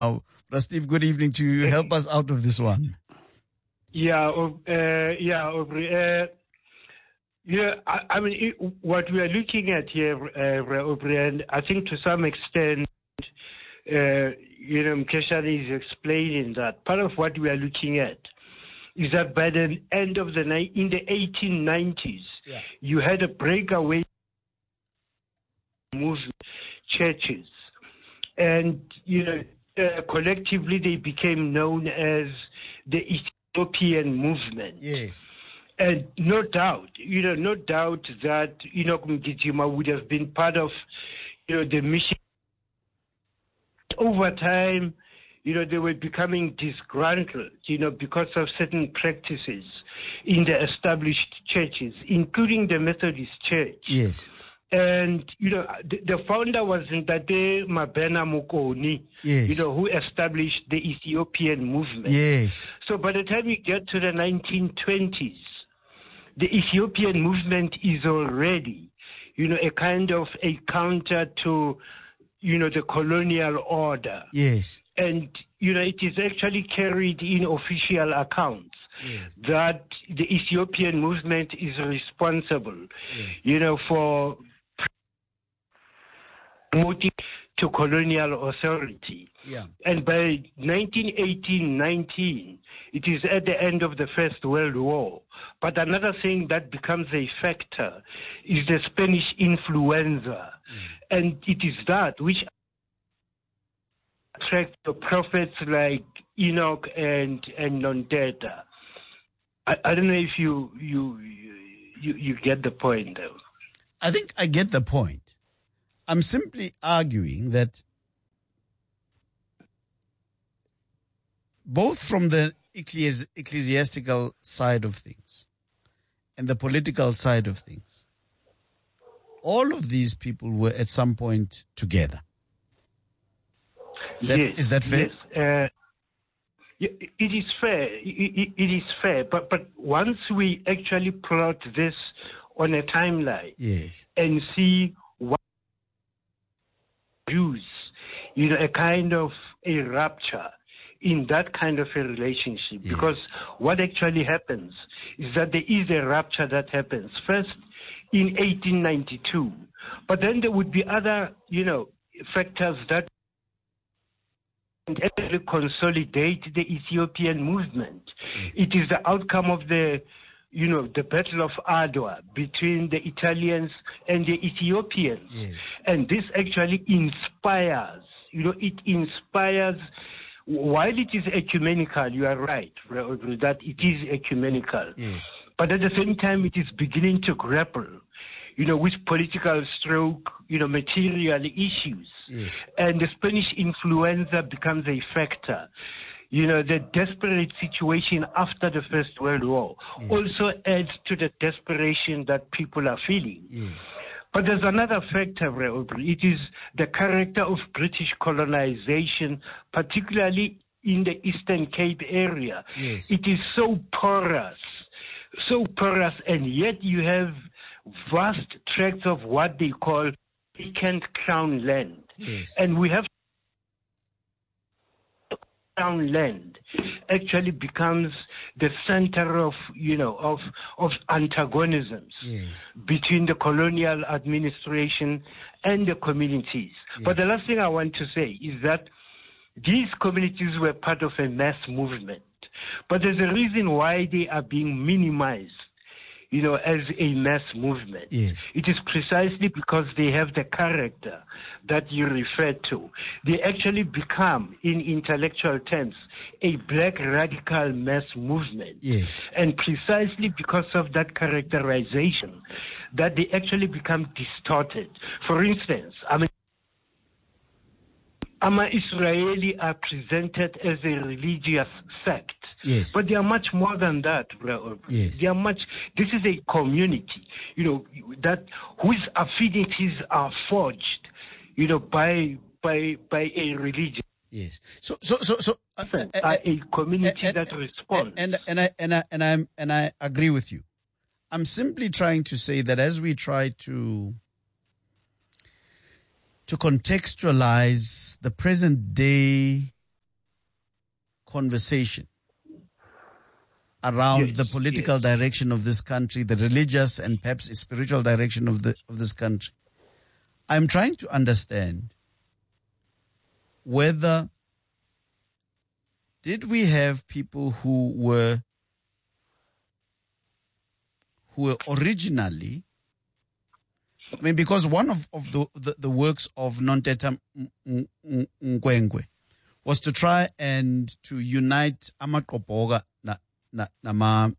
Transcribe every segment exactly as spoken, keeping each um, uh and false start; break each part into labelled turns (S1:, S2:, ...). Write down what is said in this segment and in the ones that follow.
S1: Oh, Brother Steve, good evening to you. Help us out of this one.
S2: Yeah, uh, yeah, Aubrey. Uh, yeah, I, I mean, it, what we are looking at here, uh, Aubrey, and I think to some extent, uh, you know, Mkeshani is explaining that part of what we are looking at is that by the end of the night, in the eighteen nineties, yeah. you had a breakaway movement, churches, and you know, uh, collectively they became known as the Ethiopian movement.
S1: Yes.
S2: And no doubt, you know, no doubt that Enoch Mgijima would have been part of, you know, the mission. Over time, you know, they were becoming disgruntled, you know, because of certain practices in the established churches, including the Methodist Church.
S1: Yes.
S2: And, you know, the, the founder was Ntate Mabena Mukoni,
S1: yes.
S2: you know, who established the Ethiopian movement.
S1: Yes.
S2: So by the time we get to the nineteen twenties, the Ethiopian movement is already, you know, a kind of a counter to, you know, the colonial order.
S1: Yes.
S2: And, you know, it is actually carried in official accounts. Yes. That the Ethiopian movement is responsible, yes. you know, for promoting to colonial authority.
S1: Yeah.
S2: And by nineteen eighteen nineteen, it is at the end of the First World War. But another thing that becomes a factor is the Spanish influenza. Mm. And it is that which attracts the prophets like Enoch and, and Nondeta. I, I don't know if you, you, you, you get the point, though.
S1: I think I get the point. I'm simply arguing that both from the ecclesi- ecclesiastical side of things and the political side of things, all of these people were at some point together. Is that,
S2: yes,
S1: is that fair?
S2: Yes. Uh, it is fair. It, it is fair. But, but once we actually plot this on a timeline
S1: yes.
S2: and see what Jews, you know, a kind of a rupture in that kind of a relationship.
S1: Yes.
S2: Because what actually happens is that there is a rupture that happens first in eighteen ninety-two, but then there would be other, you know, factors that actually consolidate the Ethiopian movement. Yes. It is the outcome of the, you know, the Battle of Adwa between the Italians and the Ethiopians.
S1: Yes.
S2: And this actually inspires, you know, it inspires, while it is ecumenical, you are right, that it is ecumenical.
S1: Yes.
S2: But at the same time, it is beginning to grapple, you know, with political stroke, you know, material issues.
S1: Yes.
S2: And the Spanish influenza becomes a factor. You know, the desperate situation after the First World War yes. also adds to the desperation that people are feeling.
S1: Yes.
S2: But there's another factor, it is the character of British colonization, particularly in the Eastern Cape area.
S1: Yes.
S2: It is so porous, so porous, and yet you have vast tracts of what they call vacant crown land.
S1: Yes.
S2: And we have crown land actually becomes the center of, you know, of, of antagonisms
S1: yes.
S2: between the colonial administration and the communities. Yes. But the last thing I want to say is that these communities were part of a mass movement. But there's a reason why they are being minimized, you know, as a mass movement.
S1: Yes.
S2: It is precisely because they have the character that you refer to. They actually become, in intellectual terms, a black radical mass movement.
S1: Yes.
S2: And precisely because of that characterization, that they actually become distorted. For instance, I mean, Ama Israeli are presented as a religious sect.
S1: Yes.
S2: But they are much more than that, bro.
S1: Yes.
S2: They are much, this is a community, you know, that whose affinities are forged, you know, by, by, by a religion.
S1: Yes. So, so, so, so,
S2: uh, uh, uh, a community uh, that responds.
S1: And, and, and I, and I, and I'm, and I agree with you. I'm simply trying to say that as we try to, to contextualize the present day conversation around
S2: Yes,
S1: the political
S2: yes.
S1: direction of this country, the religious and perhaps spiritual direction of the of this country. I'm trying to understand whether did we have people who were who were originally, I mean, because one of, of the, the, the works of Nontetha Nkwenkwe was to try and to unite amaqobhoka na na nama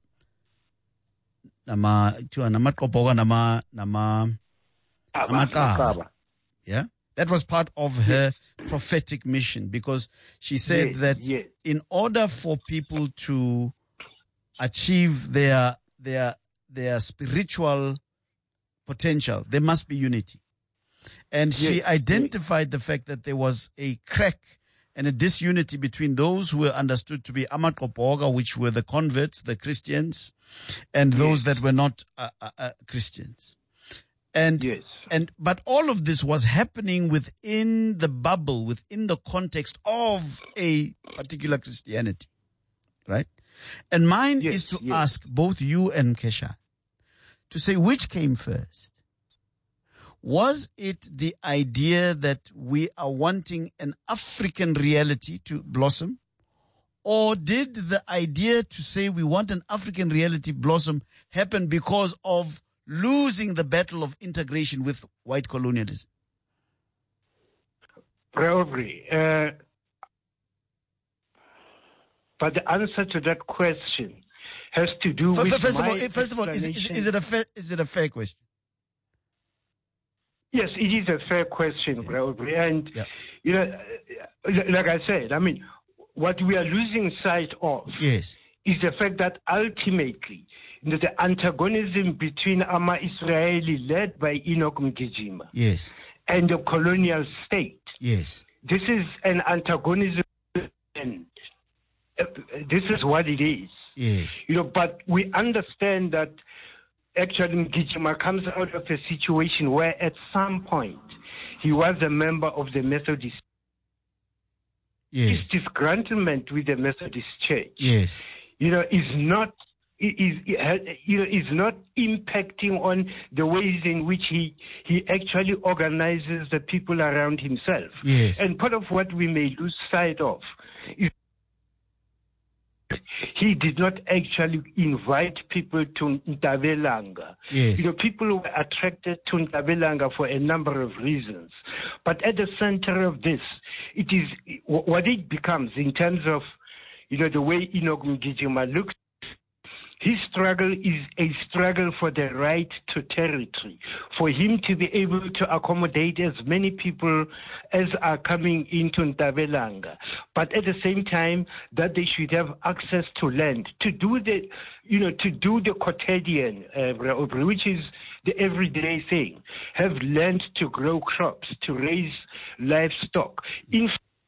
S1: nama to namaqobhoka nama nama namaqaba. Yeah, that was part of her prophetic mission, because she said
S2: Yes,
S1: that
S2: yes.
S1: in order for people to achieve their their their spiritual potential, there must be unity. And she
S2: Yes,
S1: identified the fact that there was a crack and a disunity between those who were understood to be amaqobhoka, which were the converts, the Christians, and those that were not uh, uh, uh, Christians. And
S2: Yes.
S1: and but all of this was happening within the bubble, within the context of a particular Christianity, right? And mine
S2: Yes,
S1: is to
S2: yes.
S1: ask both you and Kesha to say which came first. Was it the idea that we are wanting an African reality to blossom? Or did the idea to say we want an African reality blossom happen because of losing the battle of integration with white colonialism?
S2: Probably. Uh, but the answer to that question has to do
S1: First,
S2: with
S1: first of
S2: my
S1: all, first of all, is, is,
S2: explanation.
S1: is it a fair, is it a fair question?
S2: Yes, it is a fair question, probably. And,
S1: Yeah.
S2: you know, uh, like I said, I mean, what we are losing sight of
S1: Yes.
S2: is the fact that ultimately, you know, the antagonism between Ama Israeli, led by Enoch Mgijima,
S1: Yes.
S2: and the colonial state,
S1: Yes.
S2: this is an antagonism, and uh, this is what it is.
S1: Yes.
S2: You know, but we understand that actually Mgijima comes out of a situation where at some point he was a member of the Methodist.
S1: Yes.
S2: His disgruntlement with the Methodist Church,
S1: Yes.
S2: you know, is not is you know is not impacting on the ways in which he he actually organizes the people around himself.
S1: Yes.
S2: And part of what we may lose sight of is he did not actually invite people to Ntabelanga.
S1: Yes.
S2: You know, people were attracted to Ntabelanga for a number of reasons. But at the center of this, it is what it becomes in terms of, you know, the way Enoch Mgijima looks. His struggle is a struggle for the right to territory, for him to be able to accommodate as many people as are coming into Ntabelanga, but at the same time that they should have access to land to do the, you know, to do the quotidian, uh, which is the everyday thing, have land to grow crops, to raise livestock, in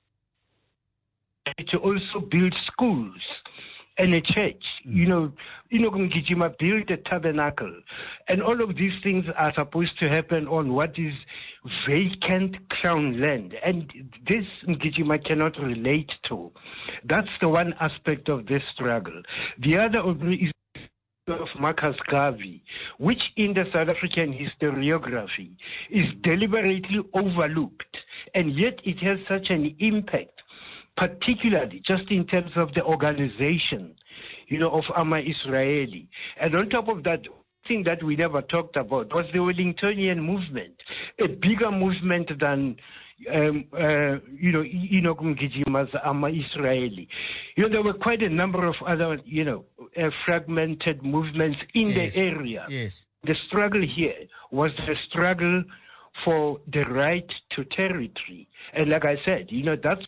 S2: to also build schools and a church. Mm. You know, Enoch Mgijima built a tabernacle, and all of these things are supposed to happen on what is vacant crown land, and this Mgijima cannot relate to. That's the one aspect of this struggle. The other is of Marcus Garvey, which in the South African historiography is deliberately overlooked, and yet it has such an impact, particularly just in terms of the organization, you know, of Ama Israeli. And on top of that, thing that we never talked about was the Wellingtonian movement, a bigger movement than, um, uh, you know, Enoch Mgijima's Ama Israeli. You know, there were quite a number of other, you know, uh, fragmented movements in
S1: Yes.
S2: the area.
S1: Yes.
S2: The struggle here was the struggle for the right to territory. And like I said, you know, that's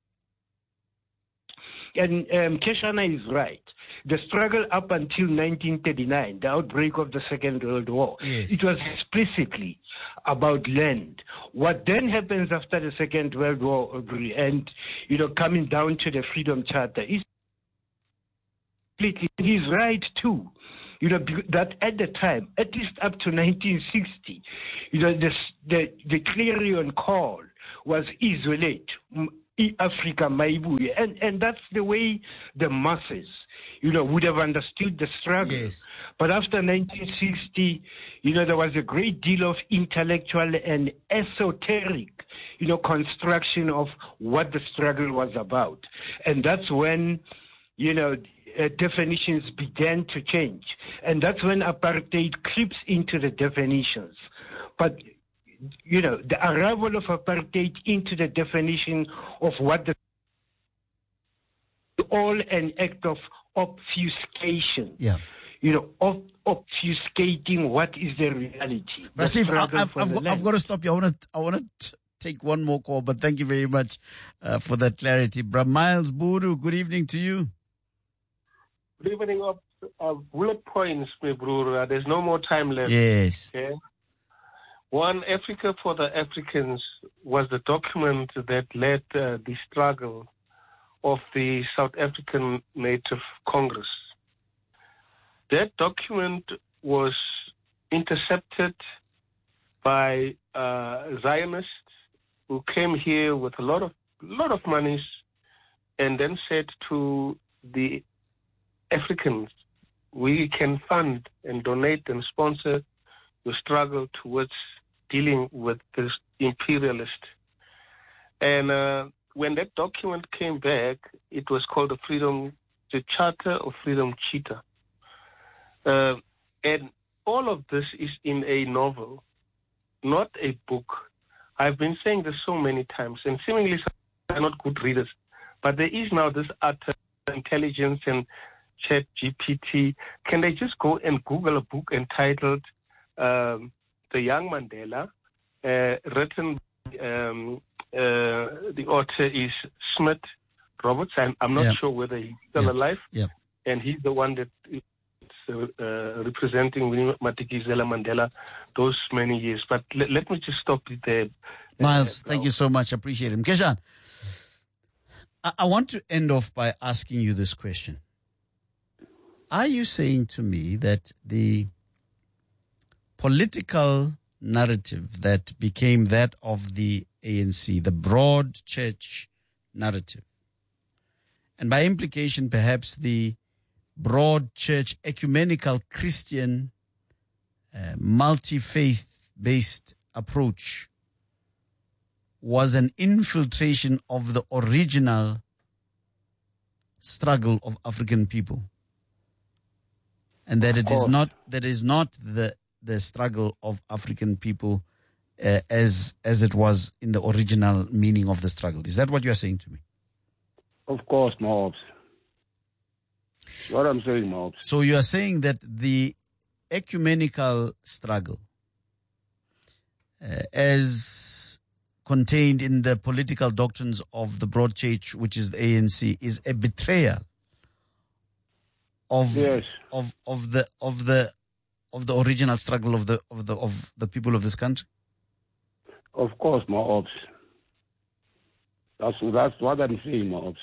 S2: And um, Keshana is right. The struggle up until nineteen thirty-nine, the outbreak of the Second World War,
S1: Yes.
S2: it was explicitly about land. What then happens after the Second World War and, you know, coming down to the Freedom Charter is completely, he's right too. You know, that at the time, at least up to nineteen sixty, you know, the, the, the clarion call was isolate. Africa Maibuye. And, and that's the way the masses, you know, would have understood the struggle.
S1: Yes.
S2: But after nineteen sixty, you know, there was a great deal of intellectual and esoteric, you know, construction of what the struggle was about. And that's when, you know, uh, definitions began to change. And that's when apartheid creeps into the definitions. But, you know, the arrival of apartheid into the definition of what the all an act of obfuscation.
S1: Yeah.
S2: You know, of, obfuscating what is the reality.
S1: But Steve, I've, I've, I've, I've got to stop you. I want to, I want to take one more call, but thank you very much uh, for that clarity. Bra Miles Buru, good evening to you.
S3: Good evening. Of uh, bullet points, my brother. There's no more time left.
S1: Yes.
S3: Okay? One, Africa for the Africans was the document that led uh, the struggle of the South African Native Congress. That document was intercepted by uh, Zionists who came here with a lot of lot of monies and then said to the Africans, we can fund and donate and sponsor your struggle towards dealing with this imperialist. And uh, when that document came back, it was called the Freedom, the Charter of Freedom Cheetah. Uh, and all of this is in a novel, not a book. I've been saying this so many times, and seemingly they're not good readers. But there is now this artificial intelligence and Chat G P T. Can they just go and Google a book entitled um, The Young Mandela, uh, written by, um, uh, the author is Smith Roberts. I'm, I'm not
S1: yeah.
S3: sure whether he's still
S1: yeah.
S3: alive.
S1: Yeah. And
S3: he's the one that is uh, representing Winnie Madikizela Mandela those many years. But let, let me just stop it there.
S1: Miles, uh, thank you so much. I appreciate it. Mkeshan, I, I want to end off by asking you this question. Are you saying to me that the political narrative that became that of the A N C, the broad church narrative, and by implication perhaps the broad church ecumenical Christian uh, multi-faith based approach, was an infiltration of the original struggle of African people? And that it is not that is not the the struggle of African people uh, as as it was in the original meaning of the struggle. Is that what you are saying to me?
S4: Of course, Mobs. What I'm saying, Mobs.
S1: So you are saying that the ecumenical struggle, uh, as contained in the political doctrines of the broad church, which is the A N C, is a betrayal of
S4: yes.
S1: of of the of the of the original struggle of the of the of the people of this country?
S4: Of course, Mobs. That's that's what I'm saying, Mobs.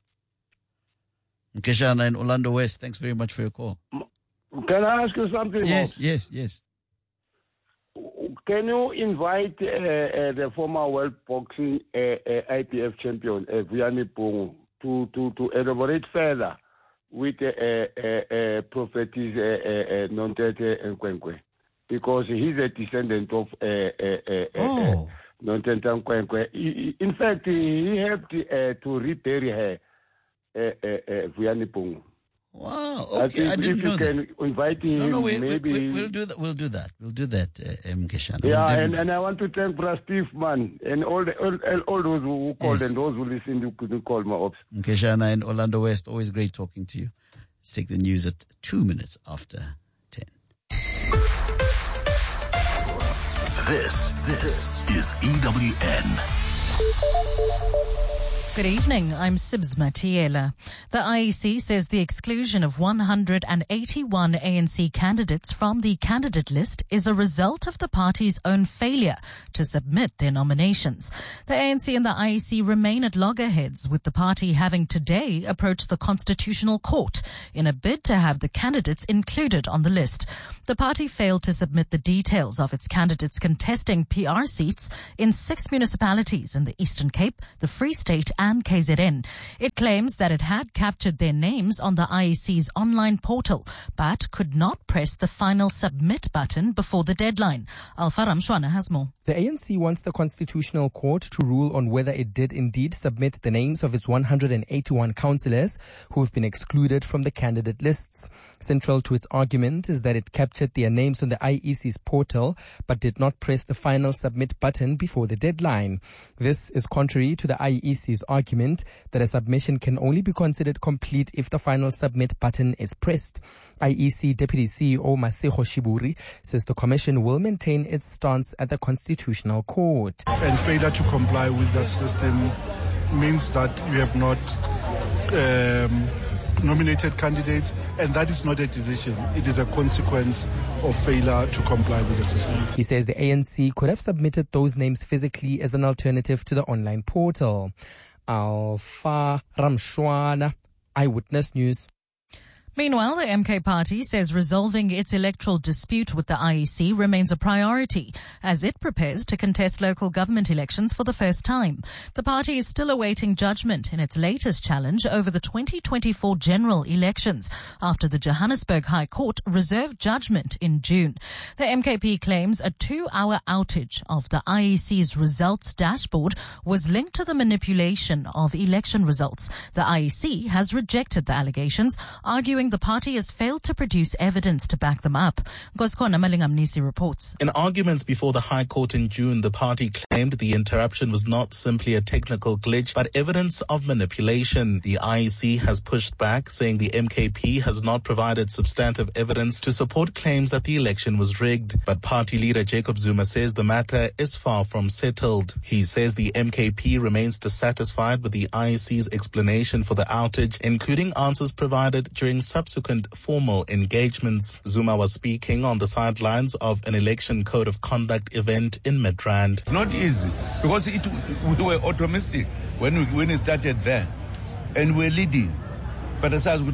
S1: Mkeshana in Orlando West, thanks very much for your call.
S4: Can I ask you something?
S1: Yes,
S4: Mobs?
S1: yes, yes.
S4: Can you invite uh, uh, the former world boxing uh, uh, I P F champion, uh, Vuyani Pungu, to, to, to elaborate further with uh, uh, uh, prophetess uh, uh, Nontente Nkwenkwe? Because he's a descendant of uh, uh, uh,
S1: oh.
S4: uh, Nontente Nkwenkwe. In fact, he helped uh, to rebury her, uh, uh, uh, Vuyani Pungu.
S1: Wow, okay, I,
S4: I
S1: didn't
S4: if
S1: know
S4: you
S1: that.
S4: can invite him,
S1: no, no, we,
S4: maybe
S1: we, we'll do that. We'll do that. We'll do that, uh, Mkeshana.
S4: Yeah,
S1: we'll
S4: and, and I want to thank Brother Steve, man, and all the, all, all those who called yes. and those who listened who couldn't call my ops.
S1: Mkeshana in Orlando West, always great talking to you. Let's take the news at two minutes after ten.
S5: This, this is E W N.
S6: Good evening, I'm Sibs Matiela. The I E C says the exclusion of one hundred eighty-one A N C candidates from the candidate list is a result of the party's own failure to submit their nominations. The A N C and the I E C remain at loggerheads, with the party having today approached the Constitutional Court in a bid to have the candidates included on the list. The party failed to submit the details of its candidates contesting P R seats in six municipalities in the Eastern Cape, the Free State and K Z N. It claims that it had captured their names on the I E C's online portal, but could not press the final submit button before the deadline. Alpha Ramshwana has more.
S7: The A N C wants the Constitutional Court to rule on whether it did indeed submit the names of its one hundred eighty-one councillors who have been excluded from the candidate lists. Central to its argument is that it captured their names on the I E C's portal but did not press the final submit button before the deadline. This is contrary to the I E C's argument that a submission can only be considered complete if the final submit button is pressed. I E C Deputy C E O Masego Shiburi says the Commission will maintain its stance at the Constitutional Court.
S8: And failure to comply with that system means that you have not um, nominated candidates, and that is not a decision. It is a consequence of failure to comply with the system.
S7: He says the A N C could have submitted those names physically as an alternative to the online portal. Alpha Ramshwana, Eyewitness News.
S6: Meanwhile, the M K party says resolving its electoral dispute with the I E C remains a priority as it prepares to contest local government elections for the first time. The party is still awaiting judgment in its latest challenge over the twenty twenty-four general elections after the Johannesburg High Court reserved judgment in June. The M K P claims a two-hour outage of the I E C's results dashboard was linked to the manipulation of election results. The I E C has rejected the allegations, arguing the party has failed to produce evidence to back them up. Goskona Malingamnisi reports.
S9: In arguments before the High Court in June, the party claimed the interruption was not simply a technical glitch, but evidence of manipulation. The I E C has pushed back, saying the M K P has not provided substantive evidence to support claims that the election was rigged. But party leader Jacob Zuma says the matter is far from settled. He says the M K P remains dissatisfied with the I E C's explanation for the outage, including answers provided during subsequent formal engagements. Zuma was speaking on the sidelines of an election code of conduct event in Midrand.
S10: Not easy, because it, we were optimistic when we, when it started there, and we're leading. But as as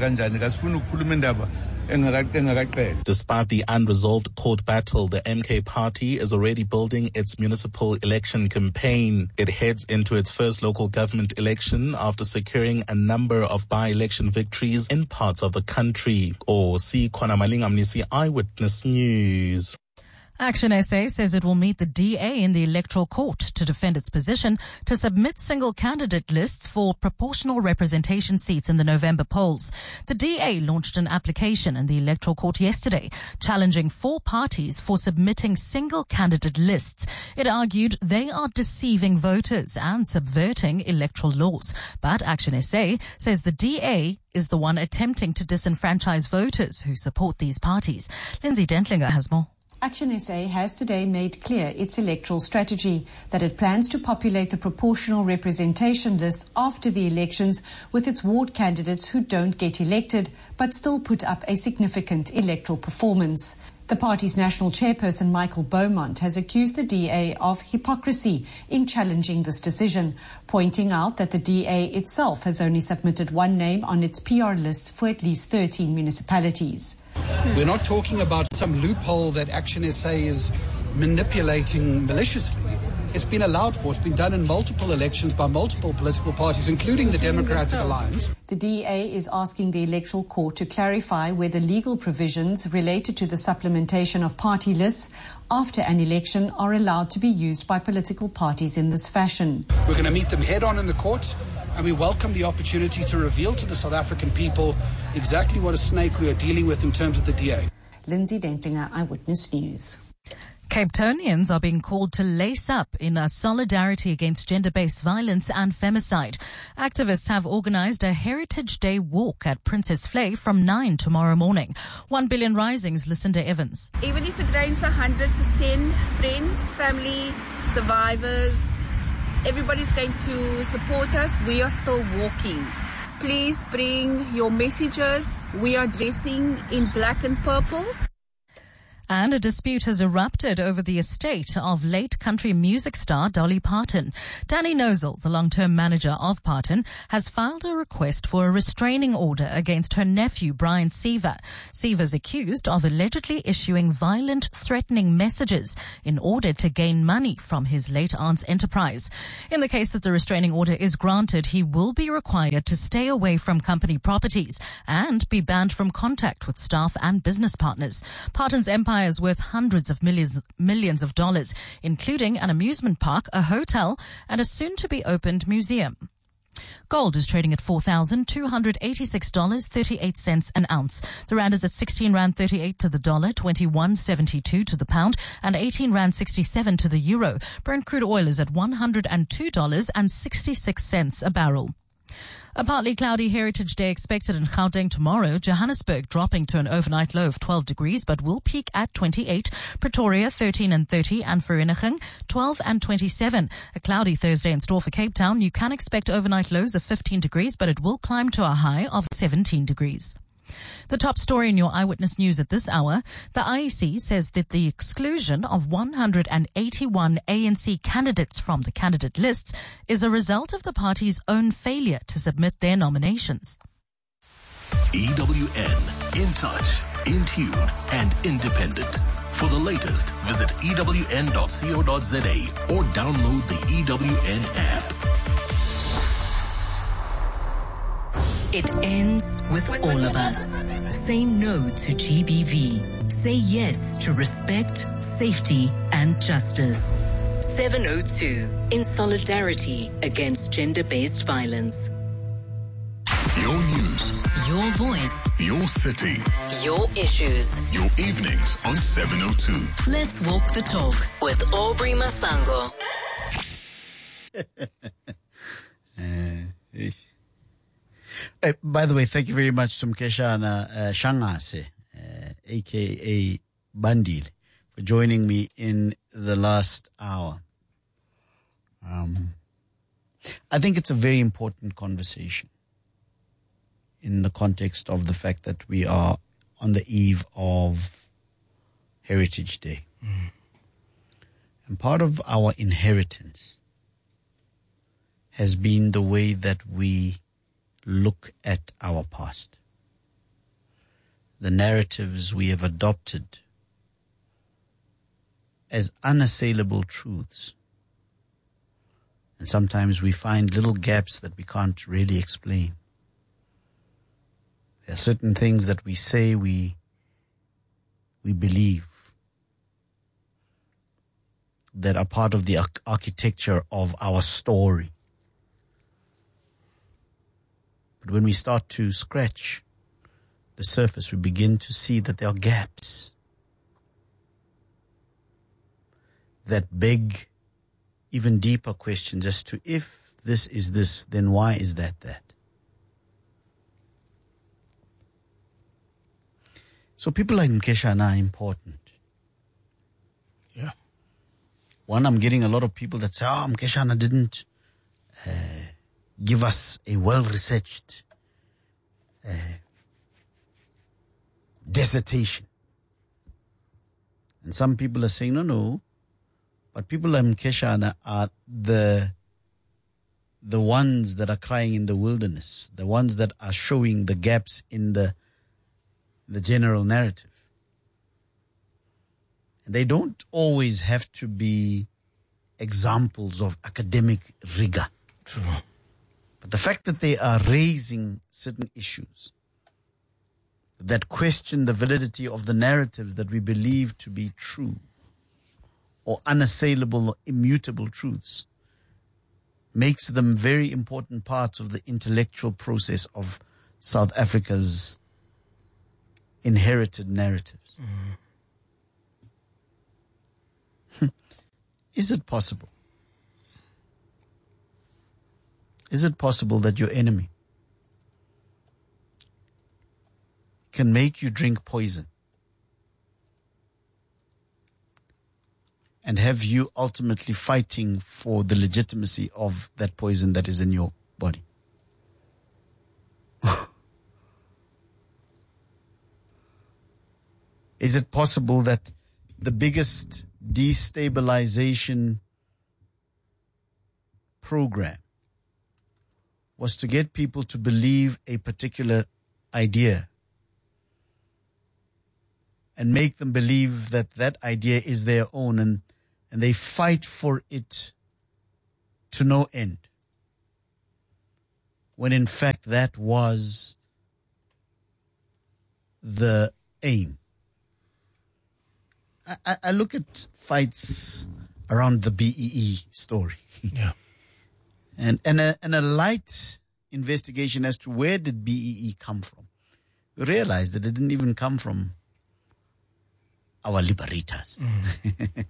S9: Despite the unresolved court battle, the M K party is already building its municipal election campaign. It heads into its first local government election after securing a number of by-election victories in parts of the country. Or see Kwana Malingamnisi, Eyewitness News.
S6: Action S A says it will meet the D A in the Electoral Court to defend its position to submit single candidate lists for proportional representation seats in the November polls. The D A launched an application in the Electoral Court yesterday, challenging four parties for submitting single candidate lists. It argued they are deceiving voters and subverting electoral laws. But Action S A says the D A is the one attempting to disenfranchise voters who support these parties. Lindsay Dentlinger has more.
S11: Action S A has today made clear its electoral strategy, that it plans to populate the proportional representation list after the elections with its ward candidates who don't get elected but still put up a significant electoral performance. The party's national chairperson, Michael Beaumont, has accused the D A of hypocrisy in challenging this decision, pointing out that the D A itself has only submitted one name on its P R lists for at least thirteen municipalities.
S12: We're not talking about some loophole that Action S A is manipulating maliciously. It's been allowed for. It's been done in multiple elections by multiple political parties, including the Democratic Alliance.
S11: The D A is asking the Electoral Court to clarify whether legal provisions related to the supplementation of party lists after an election are allowed to be used by political parties in this fashion.
S12: We're going to meet them head on in the courts, and we welcome the opportunity to reveal to the South African people exactly what a snake we are dealing with in terms of the D A.
S11: Lindsay Dentlinger, Eyewitness News.
S6: Cape Townians are being called to lace up in a solidarity against gender-based violence and femicide. Activists have organized a Heritage Day walk at Princess Flay from nine tomorrow morning. One Billion Rising's Lucinda Evans.
S13: Even if it rains one hundred percent, friends, family, survivors, everybody's going to support us. We are still walking. Please bring your messages. We are dressing in black and purple.
S6: And a dispute has erupted over the estate of late country music star Dolly Parton. Danny Nozel, the long-term manager of Parton, has filed a request for a restraining order against her nephew, Brian Seaver. Seaver's accused of allegedly issuing violent, threatening messages in order to gain money from his late aunt's enterprise. In the case that the restraining order is granted, he will be required to stay away from company properties and be banned from contact with staff and business partners. Parton's empire is worth hundreds of millions, millions of dollars, including an amusement park, a hotel, and a soon-to-be-opened museum. Gold is trading at four thousand two hundred eighty-six dollars and thirty-eight cents an ounce. The rand is at sixteen rand thirty-eight to the dollar, twenty-one seventy-two to the pound, and eighteen rand sixty-seven to the euro. Brent crude oil is at one hundred two dollars and sixty-six cents a barrel. A partly cloudy Heritage Day expected in Gauteng tomorrow. Johannesburg dropping to an overnight low of twelve degrees, but will peak at twenty-eight. Pretoria thirteen and thirty, and Vereeniging twelve and twenty-seven. A cloudy Thursday in store for Cape Town. You can expect overnight lows of fifteen degrees, but it will climb to a high of seventeen degrees. The top story in your Eyewitness News at this hour, the I E C says that the exclusion of one hundred eighty-one A N C candidates from the candidate lists is a result of the party's own failure to submit their nominations.
S5: E W N, in touch, in tune, and independent. For the latest, visit E W N dot co dot za or download the E W N app.
S14: It ends with all of us. Say no to G B V. Say yes to respect, safety, and justice. seven oh two, in solidarity against gender-based violence.
S5: Your news.
S14: Your voice.
S5: Your city.
S14: Your issues.
S5: Your evenings on seven oh two.
S14: Let's walk the talk with Aubrey Masango.
S1: uh, Uh, by the way, thank you very much to Mkeshana uh, Shangase, uh, a k a. Bandile, for joining me in the last hour. Um, I think it's a very important conversation in the context of the fact that we are on the eve of Heritage Day. Mm. And part of our inheritance has been the way that we look at our past. The narratives we have adopted as unassailable truths. And sometimes we find little gaps that we can't really explain. There are certain things that we say we we believe that are part of the architecture of our story. But when we start to scratch the surface, we begin to see that there are gaps that beg even deeper questions as to if this is this, then why is that that? So people like Mkeshana are important.
S15: Yeah.
S1: One, I'm getting a lot of people that say, oh, Mkeshana didn't uh, give us a well-researched uh, dissertation. And some people are saying, no, no. But people like Mkeshana are the, the ones that are crying in the wilderness, the ones that are showing the gaps in the, the general narrative. And they don't always have to be examples of academic rigor.
S15: True.
S1: But the fact that they are raising certain issues that question the validity of the narratives that we believe to be true or unassailable or immutable truths makes them very important parts of the intellectual process of South Africa's inherited narratives. Mm. Is it possible? Is it possible that your enemy can make you drink poison and have you ultimately fighting for the legitimacy of that poison that is in your body? Is it possible that the biggest destabilization program was to get people to believe a particular idea and make them believe that that idea is their own, and, and they fight for it to no end, when in fact that was the aim? I, I look at fights around the B E E story.
S15: Yeah.
S1: and and a, and a light investigation as to where did B E E come from. We realized that it didn't even come from our liberators. Mm.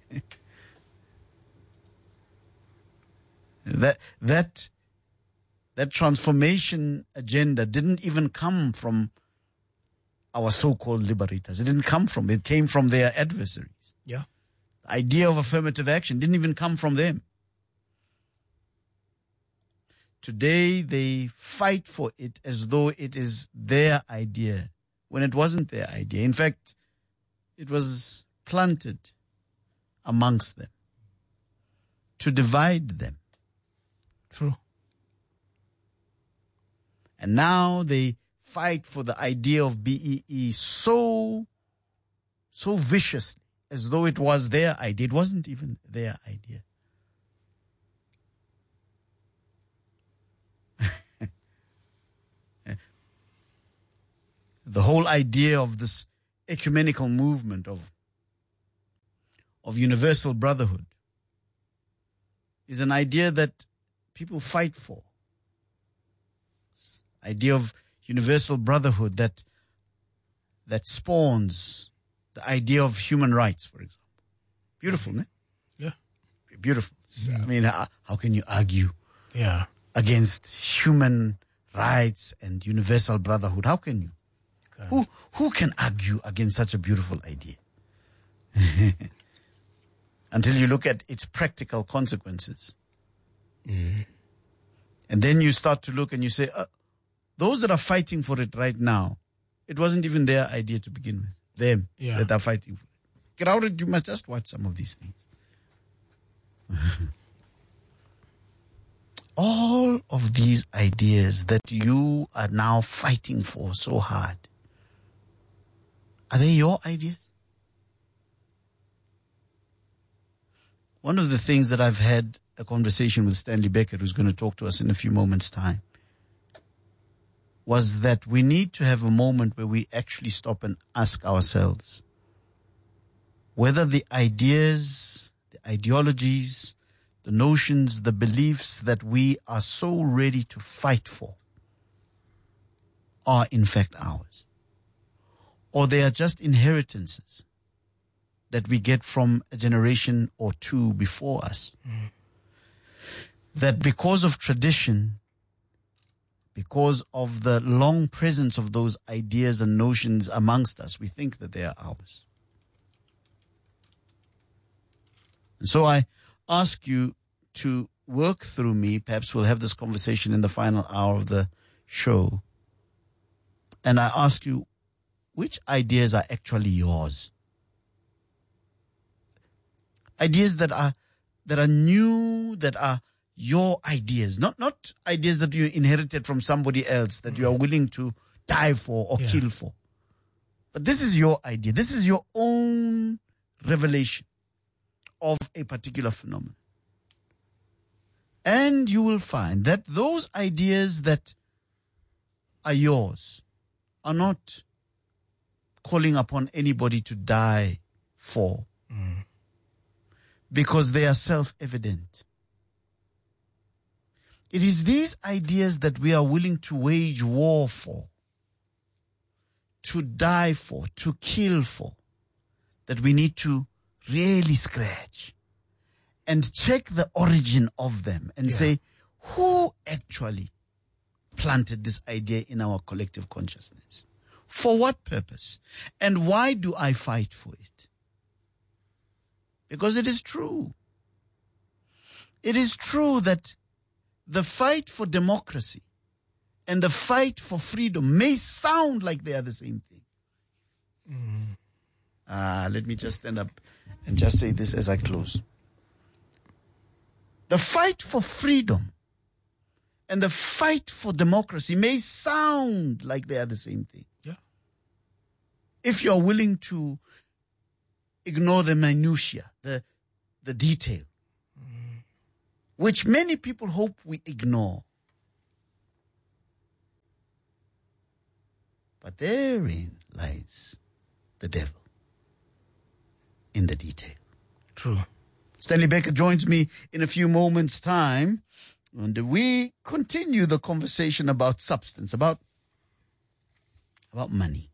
S1: that that that transformation agenda didn't even come from our so-called liberators. It didn't come from, it came from their adversaries.
S15: Yeah.
S1: The idea of affirmative action didn't even come from them. Today, they fight for it as though it is their idea, when it wasn't their idea. In fact, it was planted amongst them to divide them.
S15: True.
S1: And now they fight for the idea of B E E so, so viciously, as though it was their idea. It wasn't even their idea. The whole idea of this ecumenical movement of, of universal brotherhood is an idea that people fight for. Idea of universal brotherhood that that spawns the idea of human rights, for example. Beautiful, ne?
S15: Yeah.
S1: Beautiful.
S15: Yeah.
S1: I mean, how, how can you argue
S15: yeah.
S1: against human rights and universal brotherhood? How can you? Okay. Who who can argue against such a beautiful idea? Until you look at its practical consequences.
S15: Mm.
S1: And then you start to look and you say, uh, those that are fighting for it right now, it wasn't even their idea to begin with. Them
S15: yeah.
S1: that are fighting for it. Get out of it, you must just watch some of these things. All of these ideas that you are now fighting for so hard, are they your ideas? One of the things that I've had a conversation with Stanley Beckett, who's going to talk to us in a few moments' time, was that we need to have a moment where we actually stop and ask ourselves whether the ideas, the ideologies, the notions, the beliefs that we are so ready to fight for are in fact ours. Or they are just inheritances that we get from a generation or two before us. Mm. That because of tradition, because of the long presence of those ideas and notions amongst us, we think that they are ours. And so I ask you to work through me. Perhaps we'll have this conversation in the final hour of the show. And I ask you, which ideas are actually yours? Ideas that are that are new, that are your ideas, not not ideas that you inherited from somebody else that you are willing to die for or yeah. kill for. But this is your idea. This is your own revelation of a particular phenomenon. And you will find that those ideas that are yours are not calling upon anybody to die for, mm. because they are self-evident. It is these ideas that we are willing to wage war for, to die for, to kill for, that we need to really scratch and check the origin of them and yeah. say, who actually planted this idea in our collective consciousness? For what purpose? And why do I fight for it? Because it is true. It is true that the fight for democracy and the fight for freedom may sound like they are the same thing. Mm. Uh, let me just stand up and just say this as I close. The fight for freedom and the fight for democracy may sound like they are the same thing.
S15: Yeah.
S1: If you're willing to ignore the minutiae, the, the detail, mm. which many people hope we ignore. But therein lies the devil, in the detail.
S15: True.
S1: Stanley Becker joins me in a few moments' time, and we continue the conversation about substance, about, about money.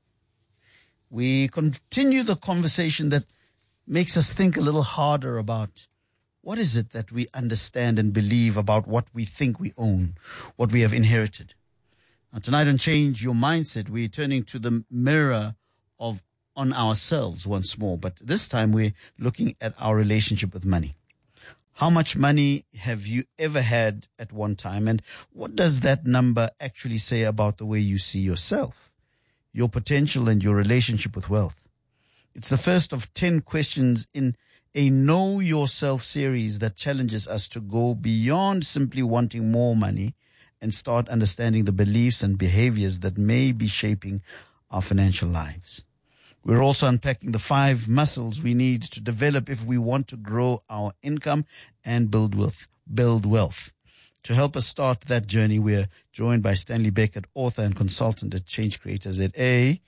S1: We continue the conversation that makes us think a little harder about what is it that we understand and believe about what we think we own, what we have inherited. Now, tonight on Change Your Mindset, we're turning to the mirror of on ourselves once more, but this time we're looking at our relationship with money. How much money have you ever had at one time, and what does that number actually say about the way you see yourself, your potential, and your relationship with wealth? It's the first of ten questions in a Know Yourself series that challenges us to go beyond simply wanting more money and start understanding the beliefs and behaviors that may be shaping our financial lives. We're also unpacking the five muscles we need to develop if we want to grow our income and build wealth. Build wealth. To help us start that journey, we're joined by Stanley Beckett, author and consultant at Change Creators Z A.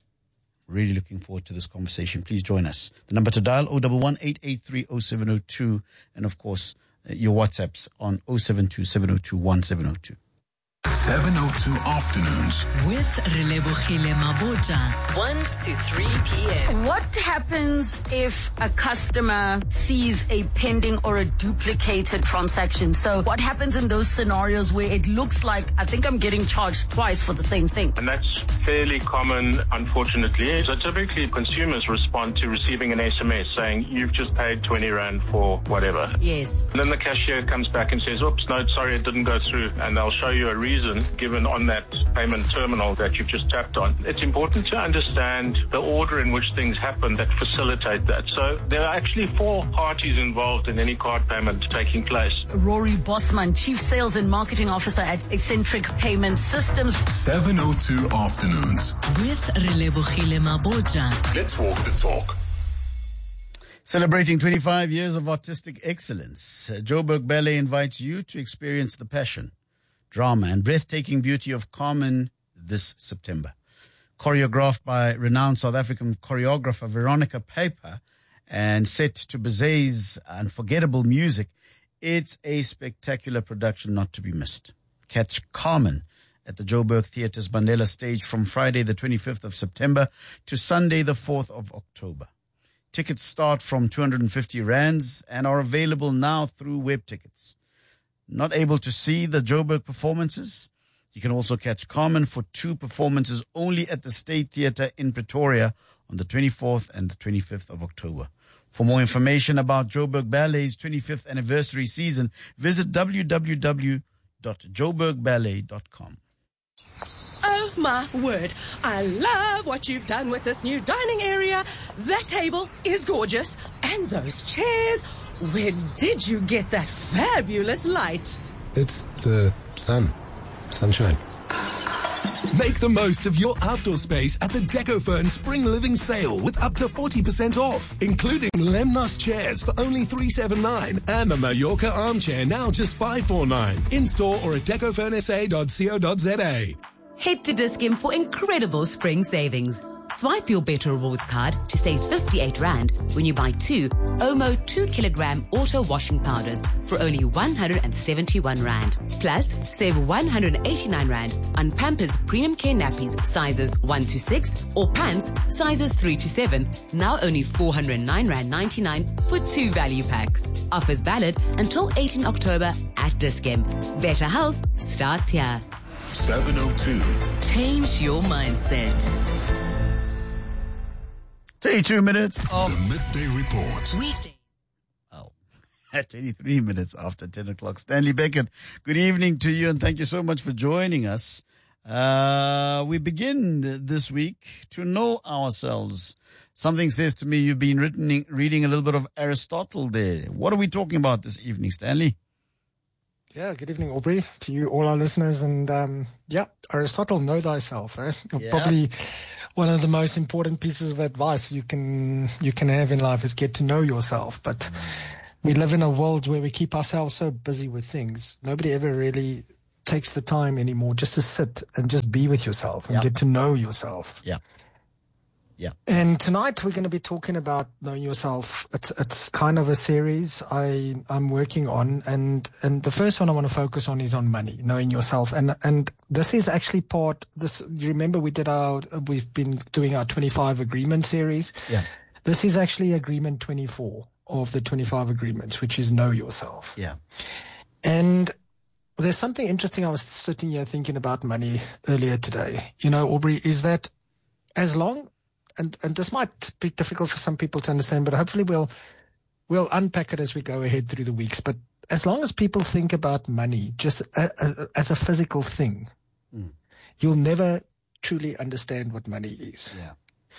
S1: Really looking forward to this conversation. Please join us. The number to dial, zero one one, eight eight three, zero seven zero two. And of course, your WhatsApps on zero seven two, seven zero two, one seven zero two.
S5: seven oh two Afternoons.
S14: With Relebogile Mabota, one to three p.m.
S16: What happens if a customer sees a pending or a duplicated transaction? So what happens in those scenarios where it looks like, I think I'm getting charged twice for the same thing?
S17: And that's fairly common, unfortunately. So typically consumers respond to receiving an S M S saying, you've just paid twenty rand for whatever.
S16: Yes.
S17: And then the cashier comes back and says, oops, no, sorry, it didn't go through. And they'll show you a reason given on that payment terminal that you've just tapped on. It's important to understand the order in which things happen that facilitate that. So there are actually four parties involved in any card payment taking place.
S16: Rory Bosman, Chief Sales and Marketing Officer at Eccentric Payment Systems.
S5: seven oh two Afternoons.
S14: With Relebogile Mabota.
S5: Let's walk the talk.
S1: Celebrating twenty-five years of artistic excellence, Joburg Ballet invites you to experience the passion, drama, and breathtaking beauty of Carmen this September. Choreographed by renowned South African choreographer Veronica Piper and set to Bizet's unforgettable music, it's a spectacular production not to be missed. Catch Carmen at the Joburg Theatre's Mandela stage from Friday the twenty-fifth of September to Sunday the fourth of October. Tickets start from two hundred fifty rands and are available now through web tickets. Not able to see the Joburg performances? You can also catch Carmen for two performances only at the State Theatre in Pretoria on the twenty-fourth and the twenty-fifth of October. For more information about Joburg Ballet's twenty-fifth anniversary season, visit w w w dot joburg ballet dot com.
S18: Oh my word, I love what you've done with this new dining area. That table is gorgeous. And those chairs, where did you get that fabulous light?
S19: It's the sun. Sunshine.
S20: Make the most of your outdoor space at the Decofern Spring Living Sale with up to forty percent off, including Lemnos chairs for only three seventy-nine and the Mallorca armchair now just five forty-nine. In store or at decofern s a dot co dot z a.
S21: Head to Dis-Chem for incredible spring savings. Swipe your Better Rewards card to save fifty-eight rand when you buy two Omo two kilogram auto washing powders for only one hundred seventy-one rand. Plus, save one hundred eighty-nine rand on Pampers Premium Care Nappies sizes one to six or pants sizes three to seven, now only four hundred nine rand ninety-nine for two value packs. Offers valid until eighteenth October at Dis-Chem. Better health starts here.
S5: seven oh two.
S14: Change your mindset.
S1: thirty-two minutes of
S5: the Midday Report.
S14: Weekday.
S1: Oh, at twenty-three minutes after ten o'clock. Stanley Beckett, good evening to you and thank you so much for joining us. Uh, we begin this week to know ourselves. Something says to me you've been written, reading a little bit of Aristotle there. What are we talking about this evening, Stanley?
S2: Yeah, good evening, Aubrey, to you, all our listeners. And um, yeah, Aristotle, know thyself. Eh?
S1: Yeah.
S2: Probably one of the most important pieces of advice you can you can have in life is get to know yourself. But we live in a world where we keep ourselves so busy with things. Nobody ever really takes the time anymore just to sit and just be with yourself and
S1: Yeah.
S2: get to know yourself.
S1: Yeah. Yeah.
S2: And tonight we're going to be talking about knowing yourself. It's it's kind of a series I I'm working on, and and the first one I want to focus on is on money, knowing yourself, and and this is actually part. This you remember we did our we've been doing our twenty-five agreement series.
S1: Yeah.
S2: This is actually agreement twenty-four of the twenty-five agreements, which is know yourself.
S1: Yeah.
S2: And there's something interesting. I was sitting here thinking about money earlier today. You know, Aubrey, is that as long And, and this might be difficult for some people to understand, but hopefully we'll we'll unpack it as we go ahead through the weeks. But as long as people think about money just a, a, as a physical thing,
S1: Mm.
S2: you'll never truly understand what money is.
S1: Yeah.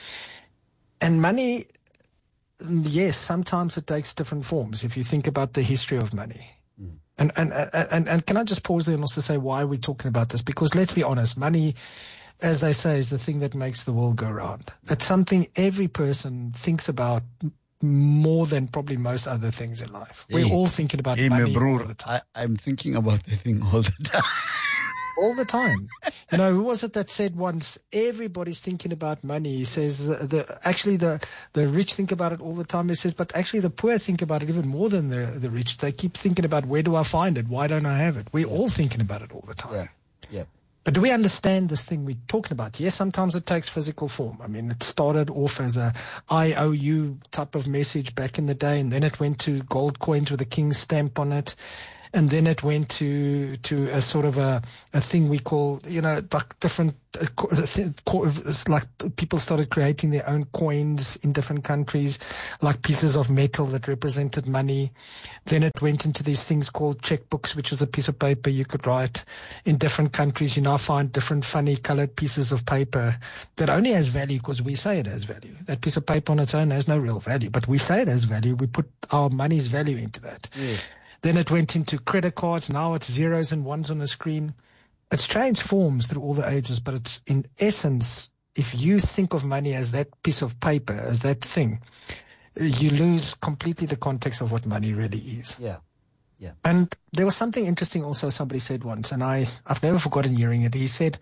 S2: And money, yes, sometimes it takes different forms. If you think about the history of money.
S1: Mm.
S2: And, and, and, and can I just pause there and also say why we're talking about this? Because let's be honest, money, as they say, is the thing that makes the world go round. It's something every person thinks about more than probably most other things in life. We're
S1: Hey.
S2: all thinking about
S1: Hey, my
S2: money
S1: bro,
S2: all the time.
S1: I, I'm thinking about that thing all the time.
S2: All the time. You know, who was it that said once, everybody's thinking about money? He says, the, the actually the, the rich think about it all the time. He says, but actually the poor think about it even more than the, the rich. They keep thinking about, where do I find it? Why don't I have it? We're all thinking about it all the time.
S1: Yeah. Yeah.
S2: But do we understand this thing we're talking about? Yes, sometimes it takes physical form. I mean, it started off as a I O U type of message back in the day, and then it went to gold coins with a king's stamp on it. And then it went to to a sort of a, a thing we call, you know, like different, uh, co- co- it's like people started creating their own coins in different countries, like pieces of metal that represented money. Then it went into these things called checkbooks, which was a piece of paper you could write in different countries. You now find different funny colored pieces of paper that only has value because we say it has value. That piece of paper on its own has no real value, but we say it has value. We put our money's value into that.
S1: Yeah.
S2: Then it went into credit cards. Now it's zeros and ones on the screen. It's changed forms through all the ages, but it's in essence, if you think of money as that piece of paper, as that thing, you lose completely the context of what money really is.
S1: Yeah. Yeah.
S2: And there was something interesting also somebody said once, and I, I've never forgotten hearing it. He said,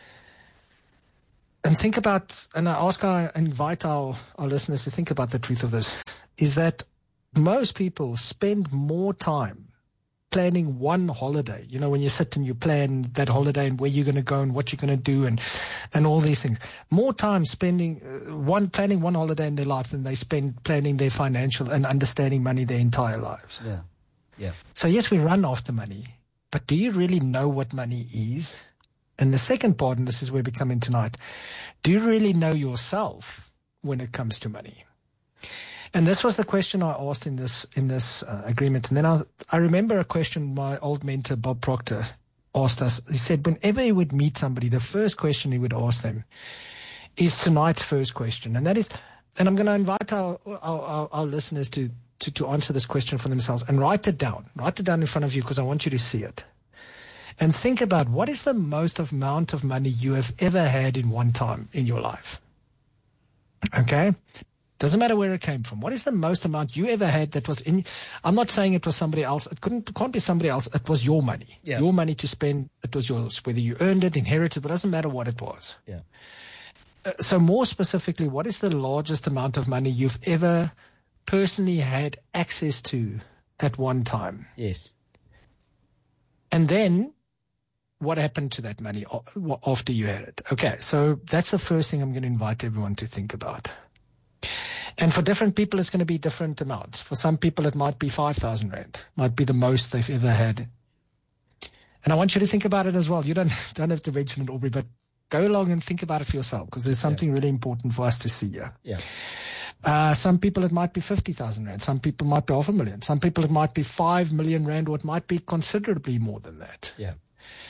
S2: and think about, and I ask, I invite our, our listeners to think about the truth of this, is that most people spend more time planning one holiday. You know, when you sit and you plan that holiday and where you're going to go and what you're going to do and, and all these things. More time spending uh, one, planning one holiday in their life than they spend planning their financial and understanding money their entire lives.
S1: Yeah. Yeah.
S2: So yes, we run after money, but do you really know what money is? And the second part, and this is where we come in tonight, do you really know yourself when it comes to money? And this was the question I asked in this in this uh, agreement. And then I, I remember a question my old mentor, Bob Proctor, asked us. He said whenever he would meet somebody, the first question he would ask them is tonight's first question. And that is, and I'm going to invite our, our, our, our listeners to, to, to answer this question for themselves and write it down. Write it down in front of you because I want you to see it. And think about what is the most amount of money you have ever had in one time in your life. Okay? Doesn't matter where it came from. What is the most amount you ever had that was in? I'm not saying it was somebody else. It couldn't, can't be somebody else. It was your money.
S1: Yeah.
S2: Your money to spend. It was yours. Whether you earned it, inherited, but it doesn't matter what it was.
S1: Yeah.
S2: Uh, so more specifically, what is the largest amount of money you've ever personally had access to at one time?
S1: Yes.
S2: And then what happened to that money after you had it? Okay. So that's the first thing I'm going to invite everyone to think about. And for different people, it's going to be different amounts. For some people, it might be five thousand rand, might be the most they've ever had. And I want you to think about it as well. You don't, don't have to mention it, Aubrey, but go along and think about it for yourself because there's something yeah. really important for us to see here.
S1: Yeah.
S2: Uh, some people, it might be fifty thousand rand. Some people might be half a million. Some people, it might be five million rand, or it might be considerably more than that.
S1: Yeah.